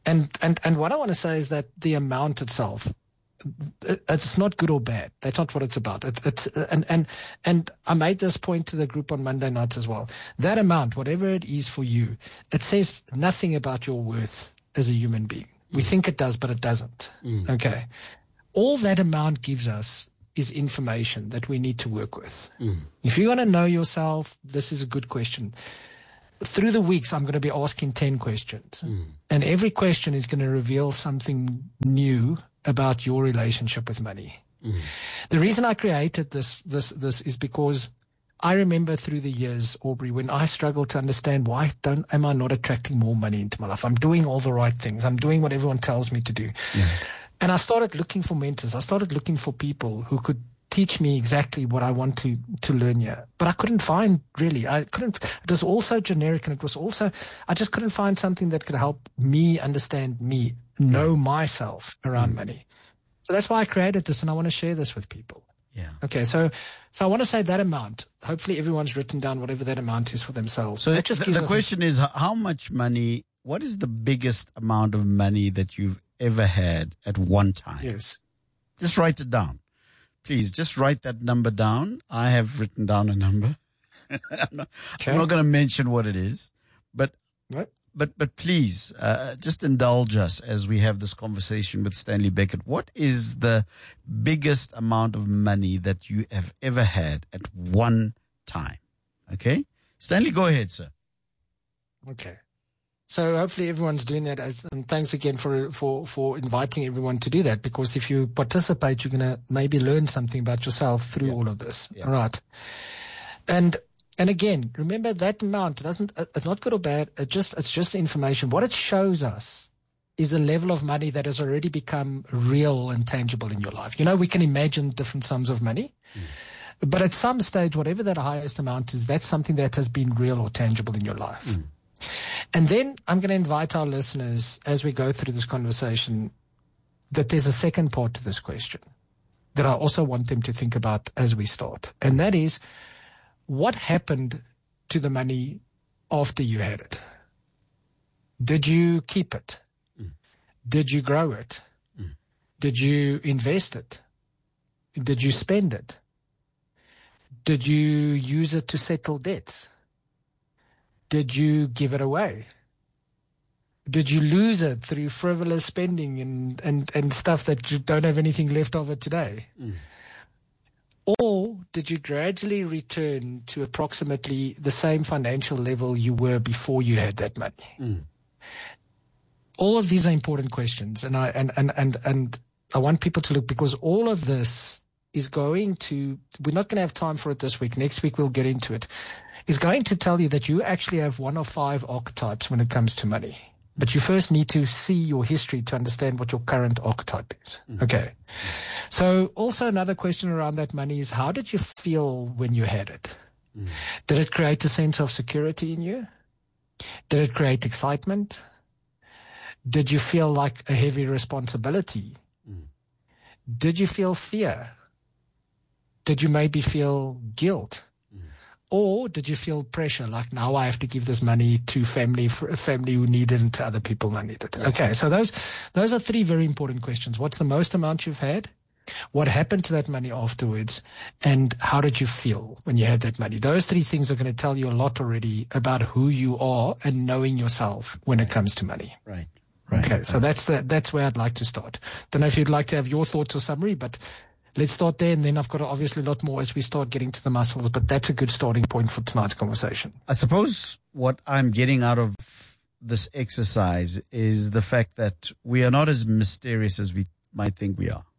S2: And, and, and what I want to say is that the amount itself, it's not good or bad. That's not what it's about. It, it's, and, and, and I made this point to the group on Monday night as well. That amount, whatever it is for you, it says nothing about your worth as a human being. We think it does, but it doesn't. Mm. Okay. All that amount gives us is information that we need to work with. Mm. If you want to know yourself, this is a good question. Through the weeks, I'm going to be asking ten questions. Mm. And every question is going to reveal something new about your relationship with money. Mm. The reason I created this, this, this is because I remember through the years, Aubrey, when I struggled to understand why don't, am I not attracting more money into my life? I'm doing all the right things. I'm doing what everyone tells me to do. Yeah. And I started looking for mentors. I started looking for people who could teach me exactly what I want to, to learn here. But I couldn't find really, I couldn't, it was also generic, and it was also, I just couldn't find something that could help me understand me, know myself around mm. money. So that's why I created this, and I want to share this with people.
S1: Yeah.
S2: Okay. So, so I want to say that amount, hopefully everyone's written down whatever that amount is for themselves.
S1: So that just the, the question is, how much money, what is the biggest amount of money that you've ever had at one time?
S2: Yes.
S1: Just write it down. Please, just write that number down. I have written down a number. I'm not, okay. not going to mention what it is, but,
S2: what?
S1: but, but please, uh, just indulge us as we have this conversation with Stanley Beckett. What is the biggest amount of money that you have ever had at one time? Okay. Stanley, go ahead, sir.
S2: Okay. So hopefully everyone's doing that, as, and thanks again for, for, for inviting everyone to do that, because if you participate, you're going to maybe learn something about yourself through yeah. all of this. Yeah. All right. And, and again, remember that amount doesn't, it's not good or bad. It just, it's just information. What it shows us is a level of money that has already become real and tangible in your life. You know, we can imagine different sums of money, mm. but at some stage, whatever that highest amount is, that's something that has been real or tangible in your life. Mm. And then I'm going to invite our listeners, as we go through this conversation, that there's a second part to this question that I also want them to think about as we start. And that is, what happened to the money after you had it? Did you keep it? Mm. Did you grow it? Mm. Did you invest it? Did you spend it? Did you use it to settle debts? Did you give it away? Did you lose it through frivolous spending and, and, and stuff that you don't have anything left of it today? Mm. Or did you gradually return to approximately the same financial level you were before you had that money? Mm. All of these are important questions, and I and, and, and, and I want people to look, because all of this is going to, we're not going to have time for it this week. Next week we'll get into it. Is going to tell you that you actually have one of five archetypes when it comes to money. But you first need to see your history to understand what your current archetype is. Mm-hmm. Okay. So also another question around that money is, how did you feel when you had it? Mm. Did it create a sense of security in you? Did it create excitement? Did you feel like a heavy responsibility? Mm. Did you feel fear? Did you maybe feel guilt? Or did you feel pressure, like now I have to give this money to family, family who need it, and to other people who need it? Okay, so those those are three very important questions. What's the most amount you've had? What happened to that money afterwards? And how did you feel when you had that money? Those three things are going to tell you a lot already about who you are and knowing yourself when it comes to money.
S1: Right. Right.
S2: Okay, so that's the, that's where I'd like to start. Don't know if you'd like to have your thoughts or summary, but let's start there, and then I've got obviously a lot more as we start getting to the muscles, but that's a good starting point for tonight's conversation.
S1: I suppose what I'm getting out of this exercise is the fact that we are not as mysterious as we might think we are.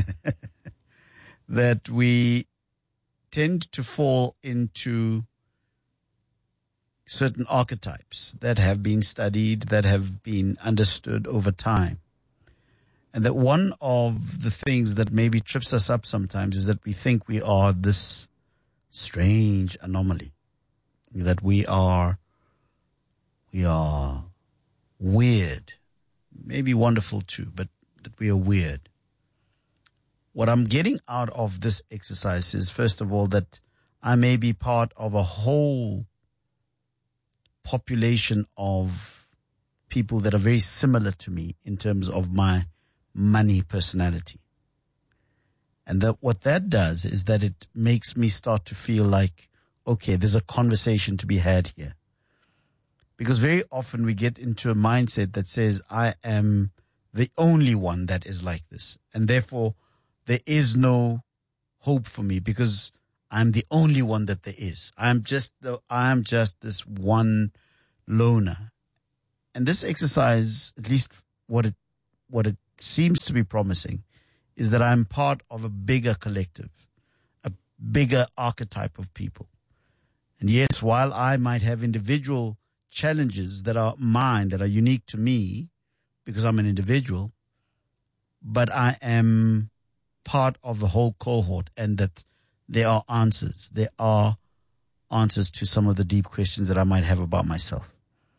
S1: That we tend to fall into certain archetypes that have been studied, that have been understood over time. And that one of the things that maybe trips us up sometimes is that we think we are this strange anomaly, that we are, we are weird, maybe wonderful too, but that we are weird. What I'm getting out of this exercise is, first of all, that I may be part of a whole population of people that are very similar to me in terms of my money personality. And that what that does is that it makes me start to feel like, okay, there's a conversation to be had here. Because very often we get into a mindset that says, I am the only one that is like this. And therefore, there is no hope for me because I'm the only one that there is. I'm just the, I'm just this one loner. And this exercise, at least what it, what it seems to be promising, is that I'm part of a bigger collective, a bigger archetype of people. And yes, while I might have individual challenges that are mine, that are unique to me, because I'm an individual, but I am part of the whole cohort, and that there are answers. There are answers to some of the deep questions that I might have about myself.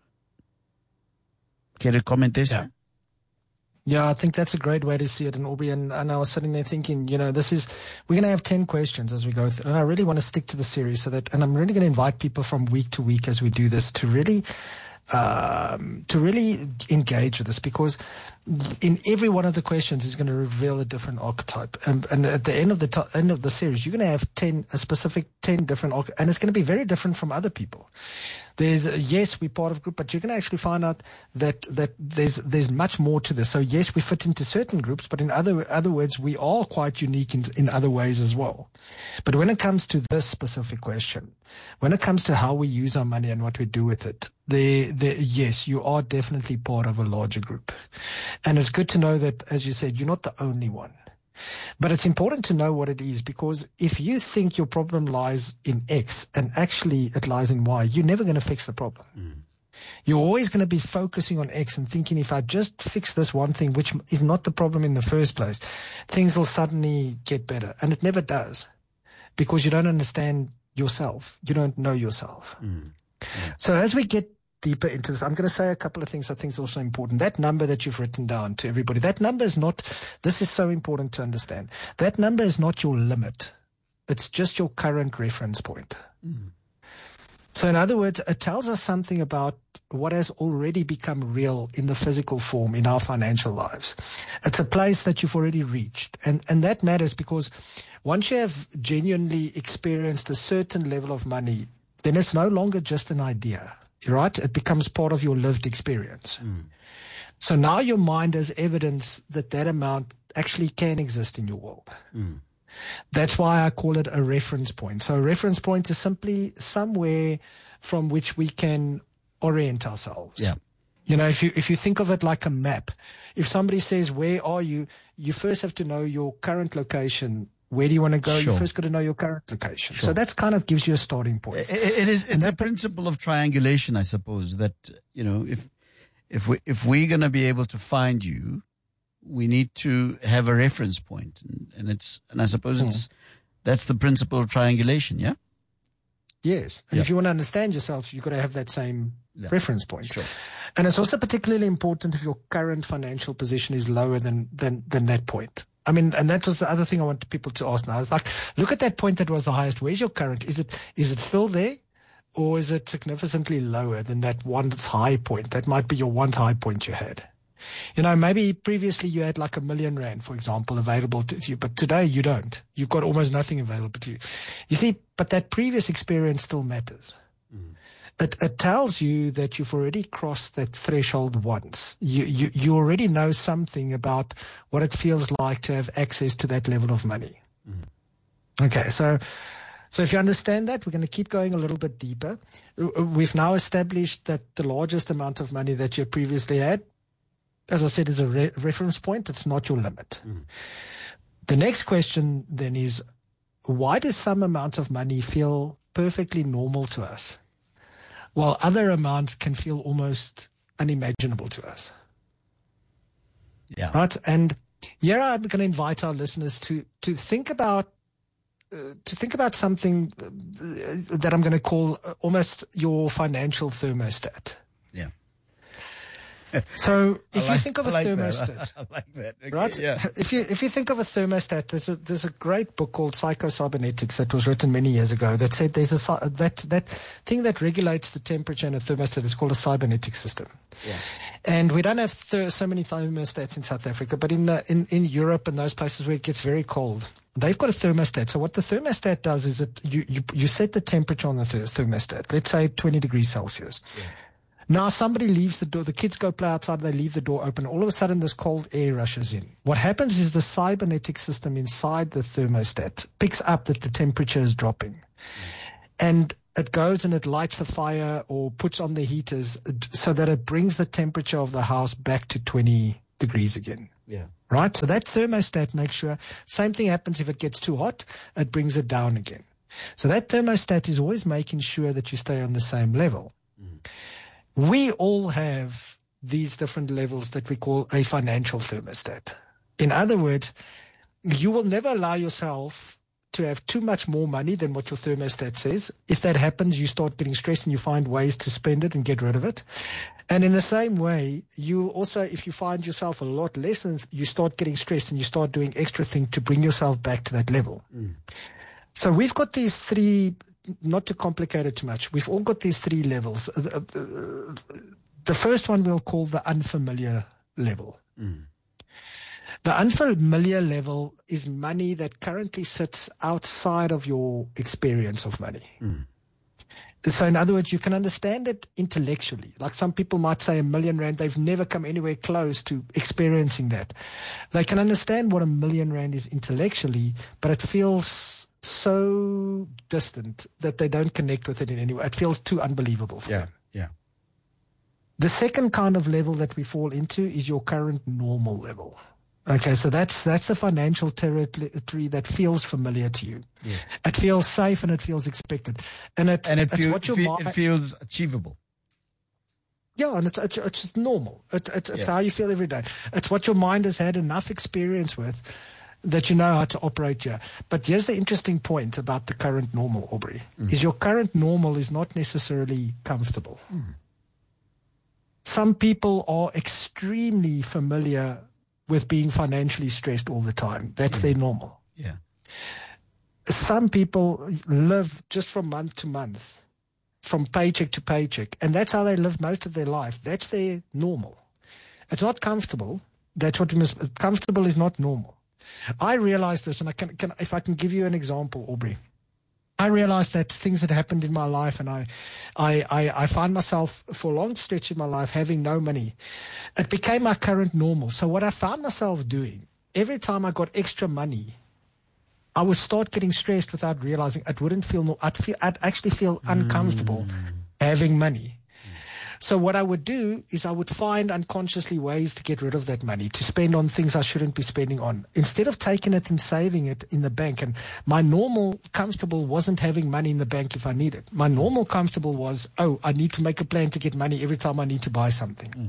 S1: Care to comment this?
S2: Yeah. Yeah, I think that's a great way to see it. And Aubrey, and, and I was sitting there thinking, you know, this is, we're going to have ten questions as we go through. And I really want to stick to the series so that, and I'm really going to invite people from week to week as we do this to really, um, to really engage with this, because in every one of the questions is going to reveal a different archetype. And, and at the end of the t- end of the series, you're going to have ten, a specific ten different, arch- and it's going to be very different from other people. There's a, yes, we're part of a group, but you're going to actually find out that that there's there's much more to this. So yes, we fit into certain groups, but in other other words, we are quite unique in in other ways as well. But when it comes to this specific question, when it comes to how we use our money and what we do with it, there, there, yes, you are definitely part of a larger group, and it's good to know that, as you said, you're not the only one. But it's important to know what it is, because if you think your problem lies in X and actually it lies in Y, you're never going to fix the problem. Mm. You're always going to be focusing on X and thinking, if I just fix this one thing, which is not the problem in the first place, things will suddenly get better. And it never does, because you don't understand yourself. You don't know yourself. Mm. Yeah. So as we get deeper into this, I'm going to say a couple of things I think is also important. That number that you've written down to everybody, that number is not, this is so important to understand. That number is not your limit. It's just your current reference point. Mm. So in other words, it tells us something about what has already become real in the physical form in our financial lives. It's a place that you've already reached. And, and that matters because once you have genuinely experienced a certain level of money, then it's no longer just an idea. Right? It becomes part of your lived experience. Mm. So now your mind has evidence that that amount actually can exist in your world. Mm. That's why I call it a reference point. So a reference point is simply somewhere from which we can orient ourselves.
S1: Yeah.
S2: You know, if you if you think of it like a map, if somebody says, where are you? You first have to know your current location. Where do you want to go?
S1: Sure.
S2: You first got to know your current location.
S1: Sure.
S2: So that kind of gives you a starting point.
S1: It, it is. It's a principle of triangulation, I suppose. That, you know, if if we if we're going to be able to find you, we need to have a reference point, and, and it's and I suppose it's hmm. that's the principle of triangulation. Yeah.
S2: Yes, and yeah. if you want to understand yourself, you've got to have that same yeah. reference point.
S1: Sure.
S2: And it's also particularly important if your current financial position is lower than than than that point. I mean, and that was the other thing I wanted people to ask now. It's like, look at that point that was the highest. Where's your current? Is it is it still there? Or is it significantly lower than that once high point? That might be your once high point you had. You know, maybe previously you had like a million rand, for example, available to you, but today you don't. You've got almost nothing available to you. You see, but that previous experience still matters. Mm. It, it tells you that you've already crossed that threshold once. You, you, you already know something about what it feels like to have access to that level of money. Mm. Okay, so, so if you understand that, we're going to keep going a little bit deeper. We've now established that the largest amount of money that you previously had, as I said, is a re- reference point. It's not your limit. Mm. The next question then is, why does some amount of money feel perfectly normal to us, while other amounts can feel almost unimaginable to us?
S1: Yeah.
S2: Right? And here I'm going to invite our listeners to, to think about uh, to think about something uh, that I'm going to call almost your financial thermostat.
S1: Yeah.
S2: So if
S1: like,
S2: you think of a
S1: I like
S2: thermostat,
S1: that. I like that. Okay,
S2: right?
S1: Yeah.
S2: If you if you think of a thermostat, there's a there's a great book called Psycho-Cybernetics that was written many years ago that said there's a that that thing that regulates the temperature in a thermostat is called a cybernetic system.
S1: Yeah.
S2: And we don't have th- so many thermostats in South Africa, but in the in, in Europe and those places where it gets very cold, they've got a thermostat. So what the thermostat does is that you you, you set the temperature on the th- thermostat. Let's say twenty degrees Celsius. Yeah. Now somebody leaves the door, the kids go play outside, they leave the door open. All of a sudden this cold air rushes in. What happens is the cybernetic system inside the thermostat picks up that the temperature is dropping. Mm. And it goes and it lights the fire or puts on the heaters so that it brings the temperature of the house back to twenty degrees again.
S1: Yeah.
S2: Right? So that thermostat makes sure, same thing happens if it gets too hot, it brings it down again. So that thermostat is always making sure that you stay on the same level. Mm. We all have these different levels that we call a financial thermostat. In other words, you will never allow yourself to have too much more money than what your thermostat says. If that happens, you start getting stressed and you find ways to spend it and get rid of it. And in the same way, you'll also, if you find yourself a lot less, than you start getting stressed and you start doing extra things to bring yourself back to that level. Mm. So we've got these three, not to complicate it too much, we've all got these three levels. The first one we'll call the unfamiliar level. Mm. The unfamiliar level is money that currently sits outside of your experience of money. Mm. So in other words, you can understand it intellectually. Like some people might say a million rand, they've never come anywhere close to experiencing that. They can understand what a million rand is intellectually, but it feels so distant that they don't connect with it in any way. It feels too unbelievable for
S1: yeah,
S2: them.
S1: Yeah.
S2: The second kind of level that we fall into is your current normal level. Okay, so that's that's the financial territory that feels familiar to you. Yeah. It feels safe and it feels expected, and it's
S1: and it,
S2: it's
S1: feel,
S2: what your
S1: feel,
S2: mind,
S1: it feels achievable.
S2: Yeah, and it's it's, it's just normal. It, it, it's
S1: yeah.
S2: how you feel every day. It's what your mind has had enough experience with that you know how to operate here. But here's the interesting point about the current normal, Aubrey, mm. is your current normal is not necessarily comfortable. Mm. Some people are extremely familiar with being financially stressed all the time. That's mm. their normal.
S1: Yeah.
S2: Some people live just from month to month, from paycheck to paycheck, and that's how they live most of their life. That's their normal. It's not comfortable. That's what we must, comfortable is not normal. I realized this, and I can, can if I can give you an example, Aubrey. I realized that things had happened in my life, and I, I, I, I found myself for a long stretch in my life having no money. It became my current normal. So what I found myself doing, every time I got extra money, I would start getting stressed without realizing it wouldn't feel, no, I'd feel, I'd actually feel uncomfortable mm. having money. So what I would do is I would find unconsciously ways to get rid of that money, to spend on things I shouldn't be spending on, instead of taking it and saving it in the bank. And my normal comfortable wasn't having money in the bank if I need it. My normal comfortable was, oh, I need to make a plan to get money every time I need to buy something. Mm.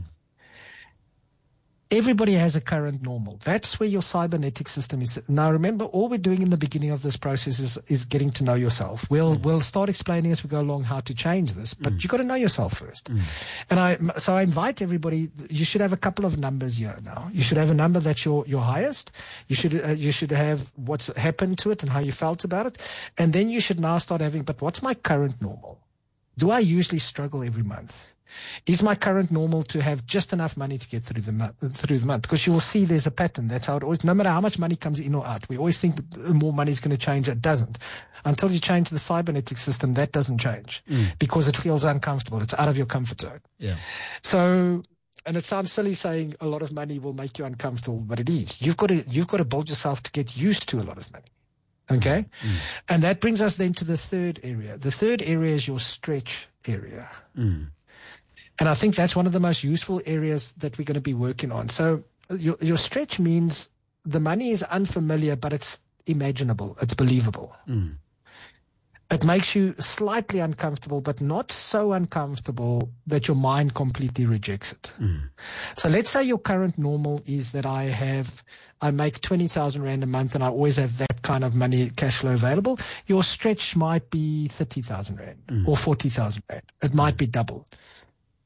S2: Everybody has a current normal. That's where your cybernetic system is. Now, remember, all we're doing in the beginning of this process is, is getting to know yourself. We'll mm. we'll start explaining as we go along how to change this, but mm. you got to know yourself first. Mm. And I so I invite everybody. You should have a couple of numbers here now. You should have a number that's your your highest. You should uh, you should have what's happened to it and how you felt about it, and then you should now start having. But what's my current normal? Do I usually struggle every month? Is my current normal to have just enough money to get through the month, through the month? Because you will see there's a pattern. That's how it always, no matter how much money comes in or out, we always think more money is going to change. It doesn't. Until you change the cybernetic system, that doesn't change mm. because it feels uncomfortable. It's out of your comfort zone.
S1: Yeah.
S2: So, and it sounds silly saying a lot of money will make you uncomfortable, but it is. You've got to, you've got to build yourself to get used to a lot of money. Okay. Mm. And that brings us then to the third area. The third area is your stretch area. Mm. And I think that's one of the most useful areas that we're going to be working on. So your, your stretch means the money is unfamiliar, but it's imaginable. It's believable. Mm. It makes you slightly uncomfortable, but not so uncomfortable that your mind completely rejects it. Mm. So let's say your current normal is that I have, I make twenty thousand rand a month and I always have that kind of money, cash flow available. Your stretch might be thirty thousand rand mm. or forty thousand rand. It might be double.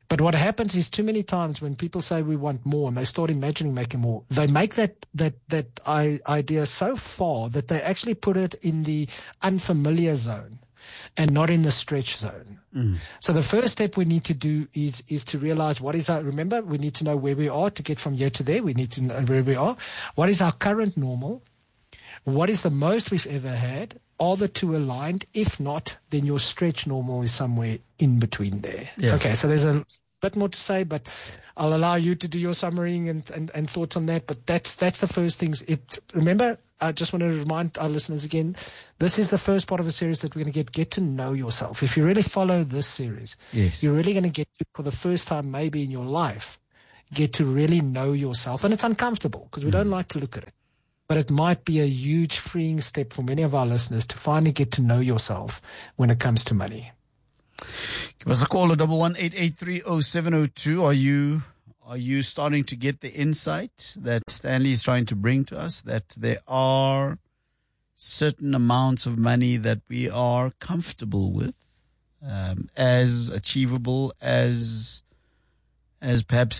S2: But what happens is too many times when people say we want more and they start imagining making more, they make that, that, that I, idea so far that they actually put it in the unfamiliar zone and not in the stretch zone.
S1: Mm.
S2: So the first step we need to do is, is to realize what is our, remember, we need to know where we are to get from here to there. We need to know where we are. What is our current normal? What is the most we've ever had? Are the two aligned? If not, then your stretch normal is somewhere in between there.
S1: Yeah.
S2: Okay, so there's a bit more to say, but I'll allow you to do your summary and, and, and thoughts on that. But that's that's the first things. It remember, I just want to remind our listeners again, this is the first part of a series that we're going to get get to know yourself. If you really follow this series,
S1: yes.
S2: you're really going to get to, for the first time maybe in your life, get to really know yourself. And it's uncomfortable because we mm. don't like to look at it. But it might be a huge freeing step for many of our listeners to finally get to know yourself when it comes to money.
S1: Give us a call at double one eight eight three oh seven oh two. Are you are you starting to get the insight that Stanley is trying to bring to us, that there are certain amounts of money that we are comfortable with, um, as achievable as as perhaps